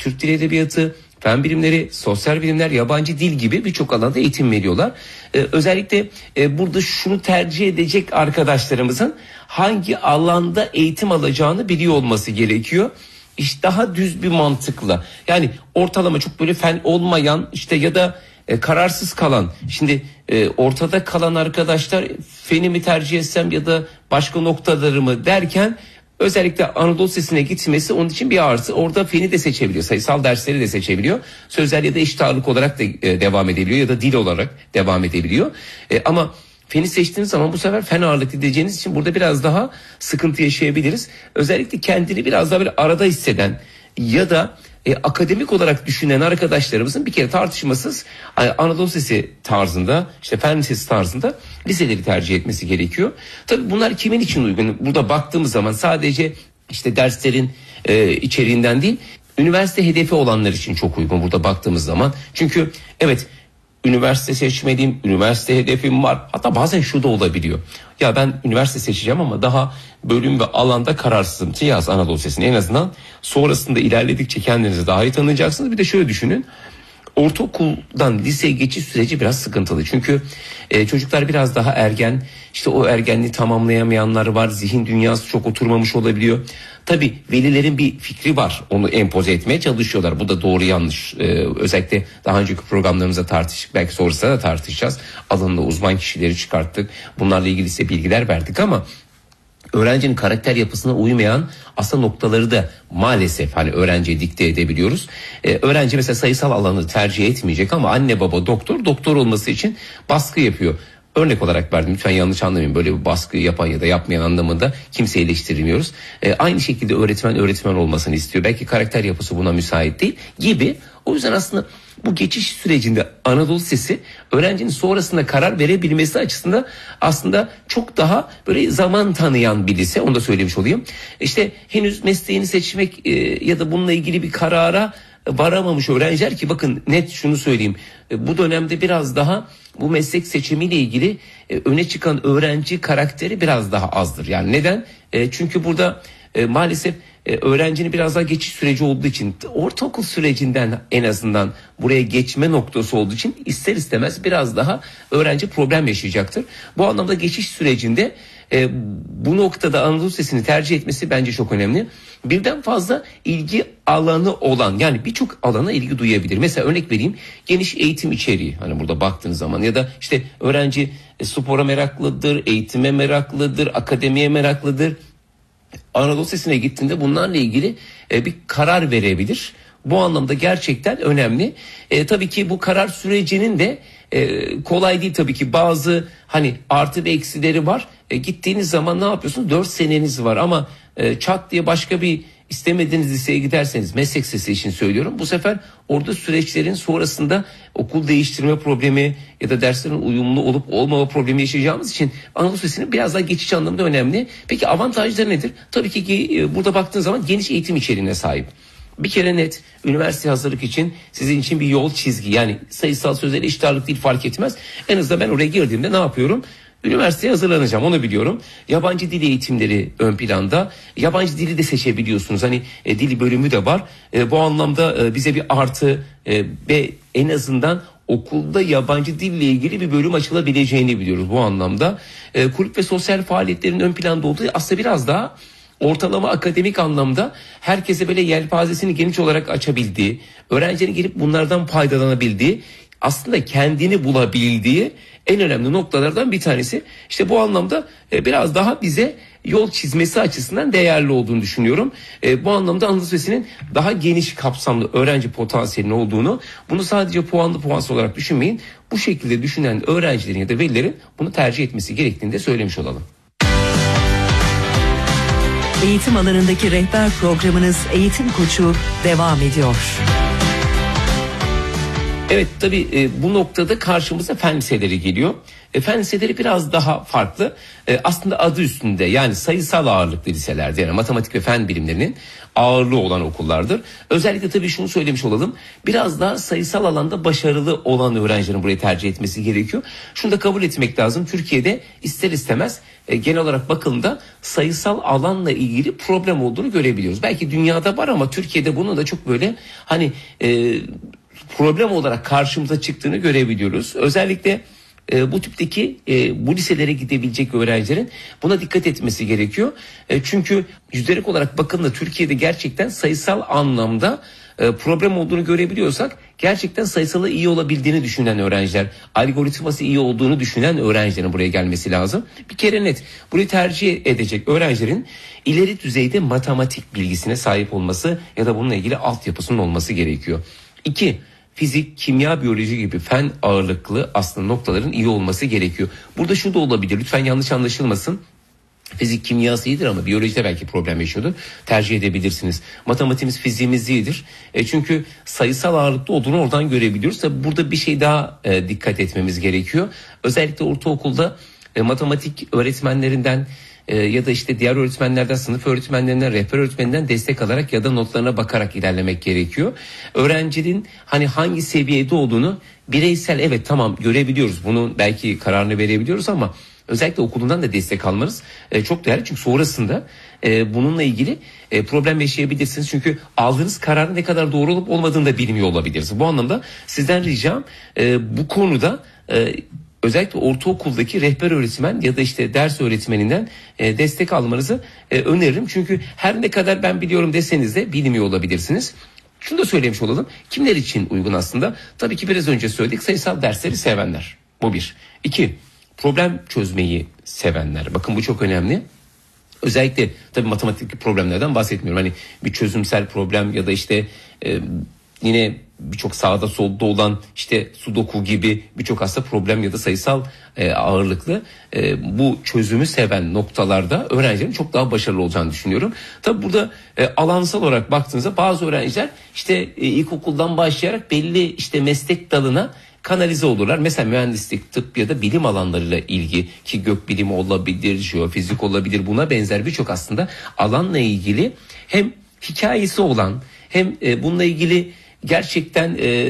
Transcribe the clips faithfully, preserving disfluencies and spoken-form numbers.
Türk Dili Edebiyatı, fen bilimleri, sosyal bilimler, yabancı dil gibi birçok alanda eğitim veriyorlar. Ee, özellikle e, burada şunu tercih edecek arkadaşlarımızın hangi alanda eğitim alacağını biliyor olması gerekiyor. İşte daha düz bir mantıkla, yani ortalama çok böyle fen olmayan işte ya da e, kararsız kalan, şimdi e, ortada kalan arkadaşlar feni mi tercih etsem ya da başka noktaları mı derken özellikle Anadolu Lisesi'ne gitmesi onun için bir artı. Orada feni de seçebiliyor, sayısal dersleri de seçebiliyor, sözel ya da eşit ağırlık olarak da e, devam edebiliyor ya da dil olarak devam edebiliyor. E, ama feni seçtiğiniz zaman bu sefer fen ağırlıklı diyeceğiniz için burada biraz daha sıkıntı yaşayabiliriz. Özellikle kendini biraz daha böyle arada hisseden ya da e, akademik olarak düşünen arkadaşlarımızın bir kere tartışmasız e, Anadolu Lisesi tarzında, işte fen lisesi tarzında liseleri tercih etmesi gerekiyor. Tabii bunlar kimin için uygun? Burada baktığımız zaman sadece işte derslerin e, içeriğinden değil, üniversite hedefi olanlar için çok uygun burada baktığımız zaman. Çünkü evet, üniversite seçmeliyim, üniversite hedefim var. Hatta bazen şu da olabiliyor. Ya ben üniversite seçeceğim ama daha bölüm ve alanda kararsızım. Ki yaz Anadolu Lisesi'ne, en azından sonrasında ilerledikçe kendinizi daha iyi tanıyacaksınız. Bir de şöyle düşünün. Ortaokuldan liseye geçiş süreci biraz sıkıntılı. Çünkü e, çocuklar biraz daha ergen, işte o ergenliği tamamlayamayanlar var. Zihin dünyası çok oturmamış olabiliyor. Tabii velilerin bir fikri var, onu empoze etmeye çalışıyorlar. Bu da doğru yanlış. Ee, özellikle daha önceki programlarımızda tartıştık, belki sonrasında da tartışacağız. Alanında uzman kişileri çıkarttık. Bunlarla ilgili size bilgiler verdik ama öğrencinin karakter yapısına uymayan aslında noktaları da maalesef hani öğrenciye dikte edebiliyoruz. Ee, öğrenci mesela sayısal alanı tercih etmeyecek ama anne baba doktor, doktor olması için baskı yapıyor. Örnek olarak verdim, lütfen yanlış anlamayın, böyle bir baskı yapan ya da yapmayan anlamında kimseyi eleştirmiyoruz. Ee, aynı şekilde öğretmen öğretmen olmasını istiyor. Belki karakter yapısı buna müsait değil gibi. O yüzden aslında bu geçiş sürecinde Anadolu Lisesi öğrencinin sonrasında karar verebilmesi açısından aslında çok daha böyle zaman tanıyan bir lise. Onu da söylemiş olayım. İşte henüz mesleğini seçmek e, ya da bununla ilgili bir karara varamamış öğrenciler, ki bakın net şunu söyleyeyim, bu dönemde biraz daha bu meslek seçimiyle ilgili öne çıkan öğrenci karakteri biraz daha azdır. Yani neden? Çünkü burada maalesef öğrencinin biraz daha geçiş süreci olduğu için, ortaokul sürecinden en azından buraya geçme noktası olduğu için ister istemez biraz daha öğrenci problem yaşayacaktır. Bu anlamda geçiş sürecinde E, bu noktada Anadolu Lisesi'ni tercih etmesi bence çok önemli. Birden fazla ilgi alanı olan, yani birçok alana ilgi duyabilir. Mesela örnek vereyim, geniş eğitim içeriği, hani burada baktığınız zaman ya da işte öğrenci e, spora meraklıdır, eğitime meraklıdır, akademiye meraklıdır. Anadolu Lisesi'ne gittiğinde bunlarla ilgili e, bir karar verebilir. Bu anlamda gerçekten önemli. E, tabii ki bu karar sürecinin de e, kolay değil tabii ki. Bazı hani artı ve eksileri var. E, gittiğiniz zaman ne yapıyorsunuz? dört seneniz var ama e, çat diye başka bir istemediğiniz liseye giderseniz, meslek lisesi için söylüyorum, bu sefer orada süreçlerin sonrasında okul değiştirme problemi ya da derslerin uyumlu olup olmama problemi yaşayacağımız için Anadolu Lisesi'nin biraz daha geçiş anlamında önemli. Peki avantajları nedir? Tabii ki e, burada baktığınız zaman geniş eğitim içeriğine sahip. Bir kere net, üniversite hazırlık için sizin için bir yol çizgi, yani sayısal sözel eşit ağırlık değil fark etmez. En azından ben oraya girdiğimde ne yapıyorum? Üniversiteye hazırlanacağım, onu biliyorum. Yabancı dil eğitimleri ön planda. Yabancı dili de seçebiliyorsunuz. Hani e, dil bölümü de var. E, bu anlamda e, bize bir artı e, ve en azından okulda yabancı dille ilgili bir bölüm açılabileceğini biliyoruz bu anlamda. E, kulüp ve sosyal faaliyetlerin ön planda olduğu aslında biraz daha ortalama akademik anlamda herkese böyle yelpazesini geniş olarak açabildiği, öğrencilerin gelip bunlardan faydalanabildiği, aslında kendini bulabildiği en önemli noktalardan bir tanesi. İşte bu anlamda biraz daha bize yol çizmesi açısından değerli olduğunu düşünüyorum. Bu anlamda Anadolu Lisesi'nin daha geniş kapsamlı öğrenci potansiyelinin olduğunu, bunu sadece puanlı puansız olarak düşünmeyin. Bu şekilde düşünen öğrencilerin ya da velilerin bunu tercih etmesi gerektiğini de söylemiş olalım. Eğitim alanındaki rehber programınız Eğitim Koçu devam ediyor. Evet tabii e, bu noktada karşımıza fen liseleri geliyor. E, fen liseleri biraz daha farklı. E, aslında adı üstünde, yani sayısal ağırlıklı liselerdir. Yani matematik ve fen bilimlerinin ağırlığı olan okullardır. Özellikle tabii şunu söylemiş olalım. Biraz daha sayısal alanda başarılı olan öğrencilerin burayı tercih etmesi gerekiyor. Şunu da kabul etmek lazım. Türkiye'de ister istemez e, genel olarak bakıldığında sayısal alanla ilgili problem olduğunu görebiliyoruz. Belki dünyada var ama Türkiye'de bunun da çok böyle hani e, problem olarak karşımıza çıktığını görebiliyoruz. Özellikle e, bu tipteki e, bu liselere gidebilecek öğrencilerin buna dikkat etmesi gerekiyor. E, çünkü yüzdelik olarak bakıldığında Türkiye'de gerçekten sayısal anlamda e, problem olduğunu görebiliyorsak, gerçekten sayısalı iyi olabildiğini düşünen öğrenciler, algoritması iyi olduğunu düşünen öğrencilerin buraya gelmesi lazım. Bir kere net, burayı tercih edecek öğrencilerin ileri düzeyde matematik bilgisine sahip olması ya da bununla ilgili altyapısının olması gerekiyor. İki, fizik, kimya, biyoloji gibi fen ağırlıklı aslında noktaların iyi olması gerekiyor. Burada şu da olabilir, lütfen yanlış anlaşılmasın. Fizik, kimyası iyidir ama biyolojide belki problem yaşıyordur. Tercih edebilirsiniz. Matematiğimiz, fiziğimiz iyidir. E çünkü sayısal ağırlıklı olduğunu oradan görebiliyoruz. Tabii burada bir şey daha e, dikkat etmemiz gerekiyor. Özellikle ortaokulda e, matematik öğretmenlerinden e, ya da işte diğer öğretmenlerden, sınıf öğretmenlerinden, rehber öğretmeninden destek alarak ya da notlarına bakarak ilerlemek gerekiyor. Öğrencinin hani hangi seviyede olduğunu bireysel, evet tamam görebiliyoruz. Bunun belki kararını verebiliyoruz ama özellikle okulundan da destek almanız e, çok değerli. Çünkü sonrasında e, bununla ilgili e, problem yaşayabilirsiniz. Çünkü aldığınız kararın ne kadar doğru olup olmadığını da bilmiyor olabilirsiniz. Bu anlamda sizden ricam e, bu konuda e, özellikle ortaokuldaki rehber öğretmen ya da işte ders öğretmeninden e, destek almanızı e, öneririm. Çünkü her ne kadar ben biliyorum deseniz de bilmiyor olabilirsiniz. Şunu da söylemiş olalım. Kimler için uygun aslında? Tabii ki biraz önce söyledik, sayısal dersleri sevenler. Bu bir. İki, problem çözmeyi sevenler. Bakın bu çok önemli. Özellikle tabii matematik problemlerden bahsetmiyorum. Hani bir çözümsel problem ya da işte e, yine birçok sağda solda olan işte sudoku gibi birçok aslında problem ya da sayısal e, ağırlıklı e, bu çözümü seven noktalarda öğrencilerin çok daha başarılı olacağını düşünüyorum. Tabii burada e, alansal olarak baktığınızda bazı öğrenciler işte e, ilkokuldan başlayarak belli işte meslek dalına kanalize olurlar. Mesela mühendislik, tıp ya da bilim alanlarıyla ilgi, ki gökbilimi olabilir, jeofizik olabilir, buna benzer birçok aslında alanla ilgili hem hikayesi olan hem e, bununla ilgili gerçekten e,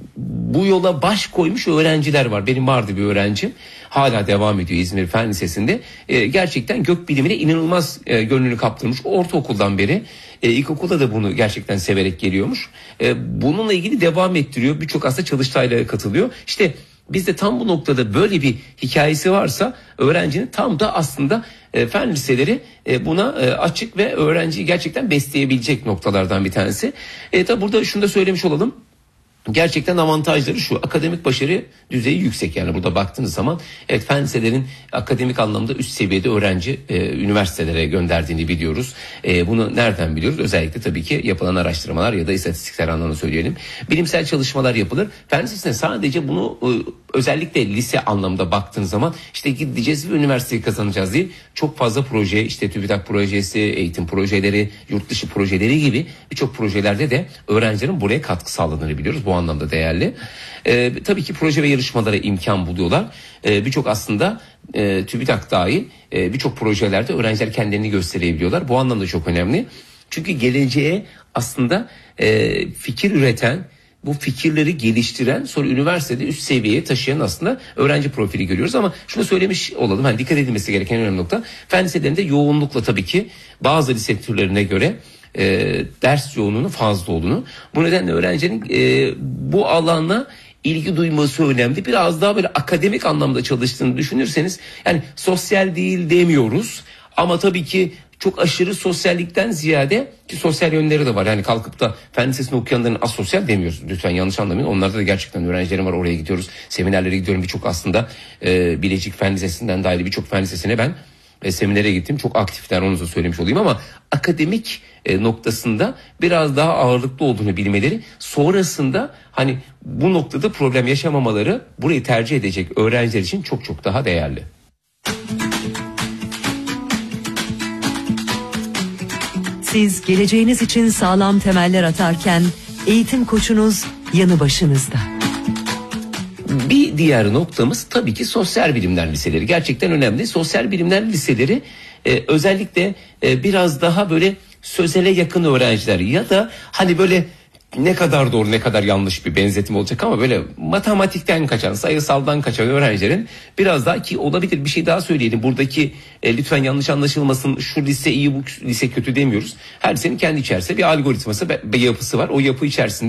bu yola baş koymuş öğrenciler var. Benim vardı bir öğrencim, hala devam ediyor İzmir Fen Lisesi'nde. E, gerçekten gökbilimine inanılmaz e, gönlünü kaptırmış. Ortaokuldan beri e, ilkokulda da bunu gerçekten severek geliyormuş. E, bununla ilgili devam ettiriyor. Birçok aslında çalıştaylara katılıyor. İşte bizde tam bu noktada böyle bir hikayesi varsa öğrencinin tam da aslında e, fen liseleri e, buna e, açık ve öğrenciyi gerçekten besleyebilecek noktalardan bir tanesi. E, tabi burada şunu da söylemiş olalım. Gerçekten avantajları şu: akademik başarı düzeyi yüksek. Yani burada baktığınız zaman evet, fen liselerin akademik anlamda üst seviyede öğrenci e, üniversitelere gönderdiğini biliyoruz. E, bunu nereden biliyoruz? Özellikle tabii ki yapılan araştırmalar ya da istatistikler anlamında söyleyelim. Bilimsel çalışmalar yapılır. Fen lisesine sadece bunu e, özellikle lise anlamda baktığınız zaman işte gideceğiz ve üniversiteyi kazanacağız değil. Çok fazla proje, işte TÜBİTAK projesi, eğitim projeleri, yurt dışı projeleri gibi birçok projelerde de öğrencilerin buraya katkı sağladığını biliyoruz. Bu anlamda değerli. Ee, tabii ki proje ve yarışmalara imkan buluyorlar. Ee, birçok aslında e, TÜBİTAK dahil e, birçok projelerde öğrenciler kendilerini gösterebiliyorlar. Bu anlamda çok önemli. Çünkü geleceğe aslında e, fikir üreten, bu fikirleri geliştiren, sonra üniversitede üst seviyeye taşıyan aslında öğrenci profili görüyoruz. Ama şunu söylemiş olalım, hani dikkat edilmesi gereken önemli nokta, fen liselerinde yoğunlukla tabii ki bazı lise türlerine göre e, ders yoğunluğunun fazla olduğunu, bu nedenle öğrencinin e, bu alana ilgi duyması önemli. Biraz daha böyle akademik anlamda çalıştığını düşünürseniz, yani sosyal değil demiyoruz ama tabii ki çok aşırı sosyallikten ziyade ki sosyal yönleri de var. Yani kalkıp da fen lisesinde okuyanların asosyal demiyoruz. Lütfen yanlış anlamayın. Onlarda da gerçekten öğrencilerim var. Oraya gidiyoruz. Seminerlere gidiyorum. Birçok aslında e, Bilecik Fen Lisesi'nden dahil birçok fen lisesine ben e, seminere gittim. Çok aktifler, onu da söylemiş olayım, ama akademik e, noktasında biraz daha ağırlıklı olduğunu bilmeleri, sonrasında hani bu noktada problem yaşamamaları burayı tercih edecek öğrenciler için çok çok daha değerli. Siz geleceğiniz için sağlam temeller atarken eğitim koçunuz yanı başınızda. Bir diğer noktamız tabii ki sosyal bilimler liseleri. Gerçekten önemli. Sosyal bilimler liseleri e, özellikle e, biraz daha böyle sözele yakın öğrenciler ya da hani böyle ne kadar doğru ne kadar yanlış bir benzetim olacak ama böyle matematikten kaçan, sayısaldan kaçan öğrencilerin biraz daha, ki olabilir, bir şey daha söyleyelim. Buradaki e, lütfen yanlış anlaşılmasın, şu lise iyi bu lise kötü demiyoruz. Her lisenin kendi içerisinde bir algoritması ve yapısı var. O yapı içerisinde